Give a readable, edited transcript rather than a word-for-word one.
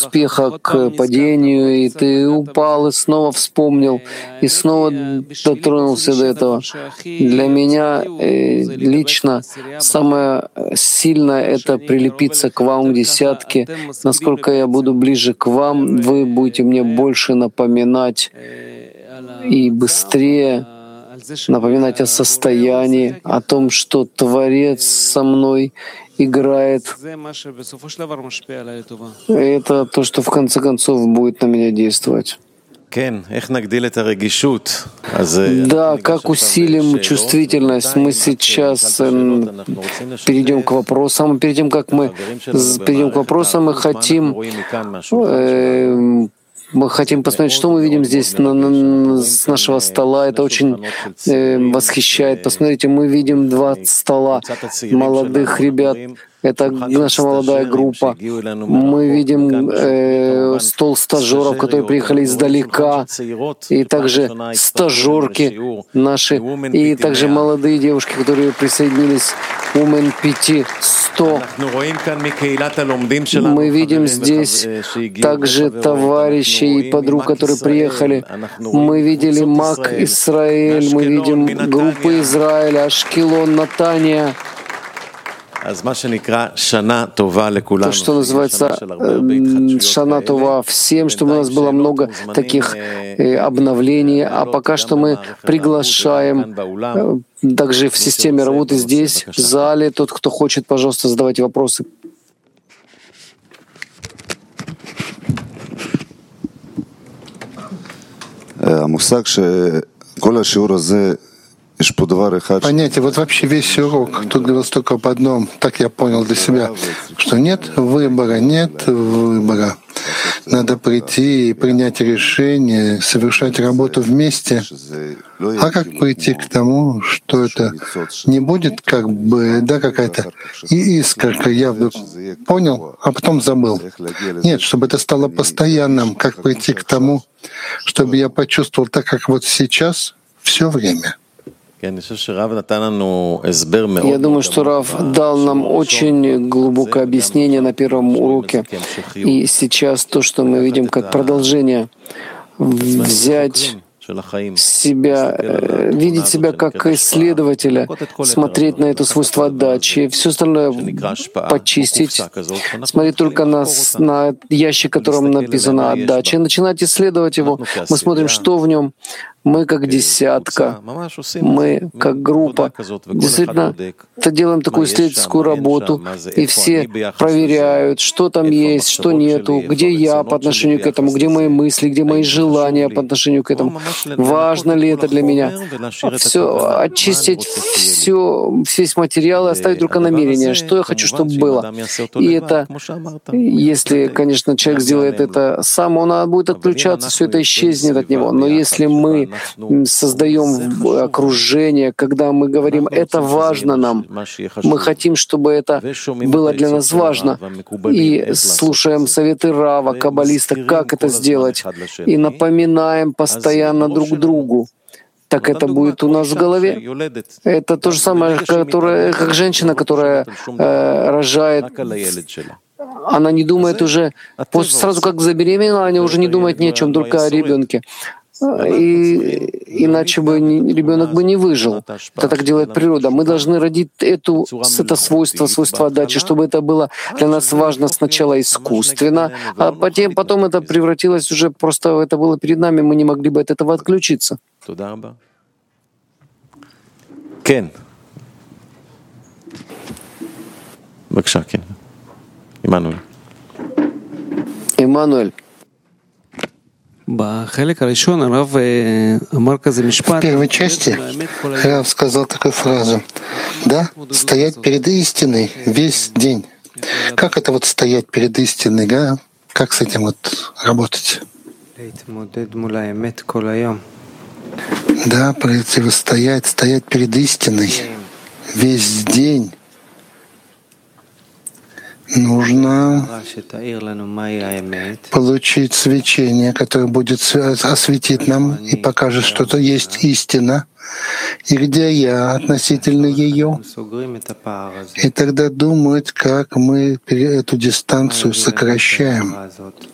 успеха к падению, и ты упал и снова вспомнил, и снова дотронулся до этого. Для меня лично самое сильное — это прилепиться к вам, к десятке. Насколько я буду ближе к вам, вы будете мне больше напоминать и быстрее напоминать о состоянии, о том, что Творец со мной играет. И это то, что в конце концов будет на меня действовать. Да, как усилим чувствительность. Мы сейчас перейдем к вопросам. Перед тем, как мы перейдем к вопросам, мы хотим посмотреть, что мы видим здесь с нашего стола. Это очень восхищает. Посмотрите, мы видим 2 стола молодых ребят. Это наша молодая группа. Мы видим стол стажеров, которые приехали издалека, и также стажерки наши, и также молодые девушки, которые присоединились к Women 500. Мы видим здесь также товарищей и подруг, которые приехали. Мы видели МАК Израиль, мы видим группы Израиля, Ашкелон, Натания. То, что называется Шана Това всем, чтобы у нас было много таких обновлений. А пока что мы приглашаем также в системе работы здесь, в зале. Тот, кто хочет, пожалуйста, задавайте вопросы. Понятие, вот вообще весь урок, тут говорилось только об одном, так я понял для себя, что нет выбора. Надо прийти и принять решение, совершать работу вместе. А как прийти к тому, что это не будет какая-то искорка, я вдруг понял, а потом забыл. Нет, чтобы это стало постоянным, как прийти к тому, чтобы я почувствовал так, как вот сейчас, все время. Я думаю, что Рав дал нам очень глубокое объяснение на первом уроке. И сейчас то, что мы видим как продолжение, взять себя, видеть себя как исследователя, смотреть на это свойство отдачи, все остальное почистить, смотреть только на ящик, в котором написано «отдача», и начинать исследовать его. Мы смотрим, что в нем. Мы как десятка, мы как группа. Действительно, делаем такую исследовательскую работу, и все проверяют, что там есть, что нету, где я по отношению к этому, где мои мысли, где мои желания по отношению к этому. Важно ли это для меня? Все, очистить весь материал и оставить только намерение, что я хочу, чтобы было. И это, если, конечно, человек сделает это сам, он будет отключаться, все это исчезнет от него. Но если мы создаем окружение, когда мы говорим, это важно нам, мы хотим, чтобы это было для нас важно, и слушаем советы Рава, каббалиста, как это сделать, и напоминаем постоянно друг другу, так это будет у нас в голове. Это то же самое, как женщина, которая рожает. Она не думает уже, сразу как забеременела, она уже не думает ни о чем, только о ребенке. И иначе бы ребенок бы не выжил. Это так делает природа. Мы должны родить это свойство отдачи, чтобы это было для нас важно сначала искусственно, а потом это превратилось уже просто, это было перед нами, мы не могли бы от этого отключиться. Кен. Иммануэль. В первой части Рав сказал такую фразу: «Да, стоять перед истиной весь день». Как это вот стоять перед истиной, да? Как с этим вот работать? Да, противостоять, стоять перед истиной весь день. Нужно получить свечение, которое будет осветить нам и покажет, что это есть истина, и где я относительно ее. И тогда думать, как мы эту дистанцию сокращаем.